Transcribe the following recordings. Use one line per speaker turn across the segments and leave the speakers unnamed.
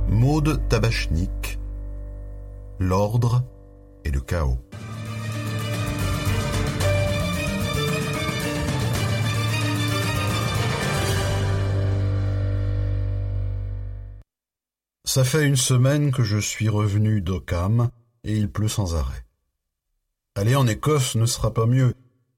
Maude Tabachnik, l'ordre et le chaos. Ça fait une semaine que je suis revenu d'Occam et il pleut sans arrêt. Aller en Écosse ne sera pas mieux.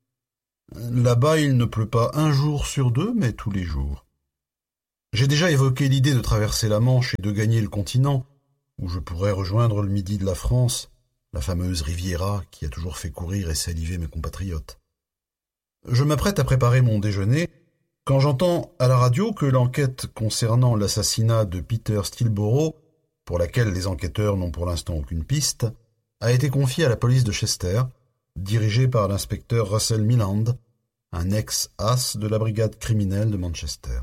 Là-bas, il ne pleut pas un jour sur deux, mais tous les jours. J'ai déjà évoqué l'idée de traverser la Manche et de gagner le continent, où je pourrais rejoindre le midi de la France, la fameuse Riviera qui a toujours fait courir et saliver mes compatriotes. Je m'apprête à préparer mon déjeuner quand j'entends à la radio que l'enquête concernant l'assassinat de Peter Steelborough, pour laquelle les enquêteurs n'ont pour l'instant aucune piste, a été confiée à la police de Chester, dirigée par l'inspecteur Russell Milland, un ex-as de la brigade criminelle de Manchester.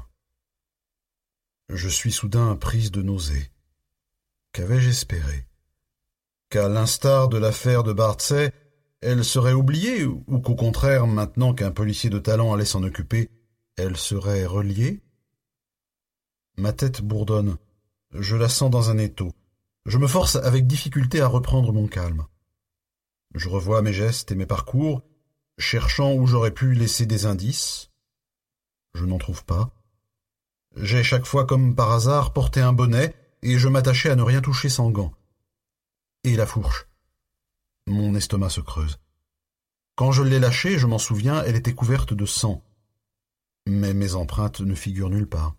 Je suis soudain prise de nausée. Qu'avais-je espéré? Qu'à l'instar de l'affaire de Bardsey, elle serait oubliée, ou qu'au contraire, maintenant qu'un policier de talent allait s'en occuper, elle serait reliée? Ma tête bourdonne. Je la sens dans un étau. Je me force avec difficulté à reprendre mon calme. Je revois mes gestes et mes parcours, cherchant où j'aurais pu laisser des indices. Je n'en trouve pas. J'ai chaque fois, comme par hasard, porté un bonnet et je m'attachais à ne rien toucher sans gants. Et la fourche. Mon estomac se creuse. Quand je l'ai lâchée, je m'en souviens, elle était couverte de sang. Mais mes empreintes ne figurent nulle part.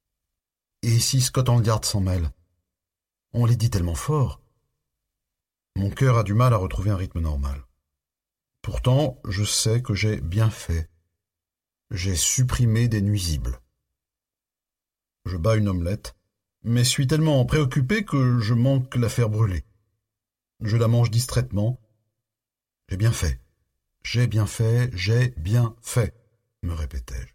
Et si Scotland Yard s'en mêle? On les dit tellement fort. Mon cœur a du mal à retrouver un rythme normal. Pourtant, je sais que j'ai bien fait. J'ai supprimé des nuisibles. Je bats une omelette, mais suis tellement préoccupé que je manque la faire brûler. Je la mange distraitement. J'ai bien fait, j'ai bien fait, j'ai bien fait, me répétais-je.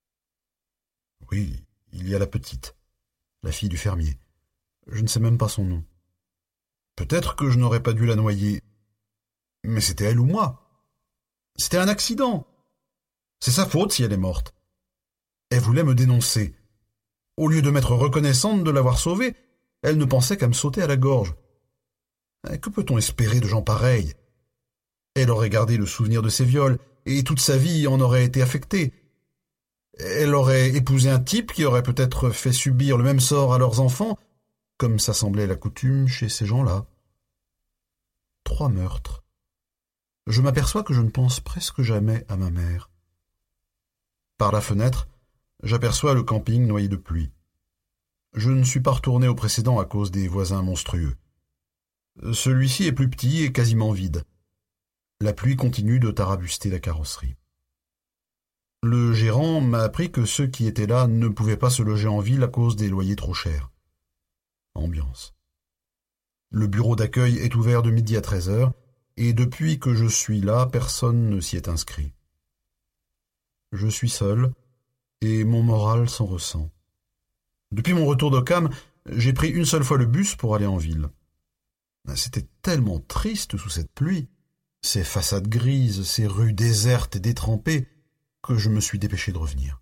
Oui, il y a la petite, la fille du fermier. Je ne sais même pas son nom. Peut-être que je n'aurais pas dû la noyer. Mais c'était elle ou moi. C'était un accident. C'est sa faute si elle est morte. Elle voulait me dénoncer. Au lieu de m'être reconnaissante de l'avoir sauvée, elle ne pensait qu'à me sauter à la gorge. Que peut-on espérer de gens pareils? Elle aurait gardé le souvenir de ses viols, et toute sa vie en aurait été affectée. Elle aurait épousé un type qui aurait peut-être fait subir le même sort à leurs enfants, comme ça semblait la coutume chez ces gens-là. 3 meurtres. Je m'aperçois que je ne pense presque jamais à ma mère. Par la fenêtre, j'aperçois le camping noyé de pluie. Je ne suis pas retourné au précédent à cause des voisins monstrueux. Celui-ci est plus petit et quasiment vide. La pluie continue de tarabuster la carrosserie. Le gérant m'a appris que ceux qui étaient là ne pouvaient pas se loger en ville à cause des loyers trop chers. Ambiance. Le bureau d'accueil est ouvert de midi à 13h, et depuis que je suis là, personne ne s'y est inscrit. Je suis seul, et mon moral s'en ressent. Depuis mon retour d'Occam, j'ai pris une seule fois le bus pour aller en ville. C'était tellement triste sous cette pluie, ces façades grises, ces rues désertes et détrempées, que je me suis dépêché de revenir.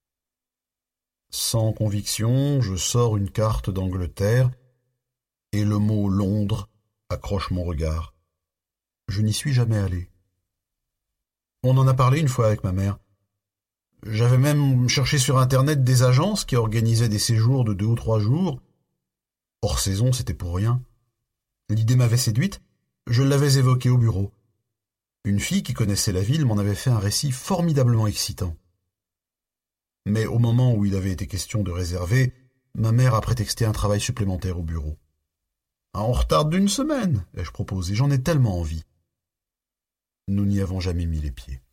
Sans conviction, je sors une carte d'Angleterre, et le mot Londres accroche mon regard. Je n'y suis jamais allé. On en a parlé une fois avec ma mère. J'avais même cherché sur Internet des agences qui organisaient des séjours de 2 ou 3 jours. Hors saison, c'était pour rien. L'idée m'avait séduite, je l'avais évoquée au bureau. Une fille qui connaissait la ville m'en avait fait un récit formidablement excitant. Mais au moment où il avait été question de réserver, ma mère a prétexté un travail supplémentaire au bureau. On retarde d'1 semaine, ai-je proposé, j'en ai tellement envie. Nous n'y avons jamais mis les pieds.